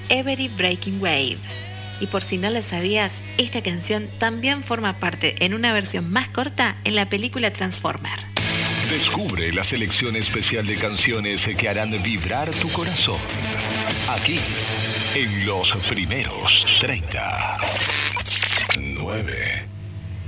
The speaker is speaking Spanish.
Every Breaking Wave. Y por si no lo sabías, esta canción también forma parte en una versión más corta en la película Transformer. Descubre la selección especial de canciones que harán vibrar tu corazón. Aquí, en los primeros 30. 9.